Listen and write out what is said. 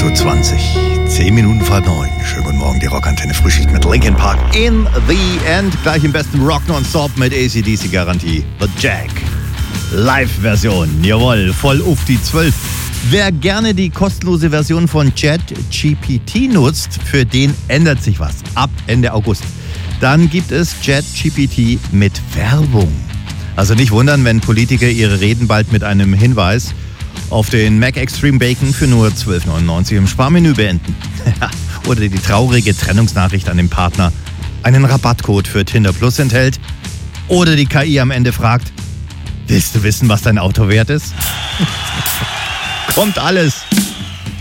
8.20 Uhr, 10 Minuten vor 9. Schönen guten Morgen, die Rockantenne Frühschicht mit Linkin Park in the End. Gleich im besten Rock nonstop mit AC/DC Garantie. The Jack. Live-Version, jawohl, voll auf die 12. Wer gerne die kostenlose Version von ChatGPT nutzt, für den ändert sich was. Ab Ende August. Dann gibt es ChatGPT mit Werbung. Also nicht wundern, wenn Politiker ihre Reden bald mit einem Hinweis auf den Mac Extreme Bacon für nur 12,99 € im Sparmenü beenden. Oder die traurige Trennungsnachricht an den Partner einen Rabattcode für Tinder Plus enthält. Oder die KI am Ende fragt, willst du wissen, was dein Auto wert ist? Kommt alles.